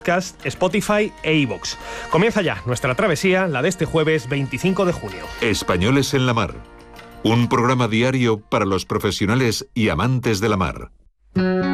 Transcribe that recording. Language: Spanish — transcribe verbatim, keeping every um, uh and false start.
Podcast, Spotify e iVoox. Comienza ya nuestra travesía, la de este jueves veinticinco de junio. Españoles en la mar. Un programa diario para los profesionales y amantes de la mar.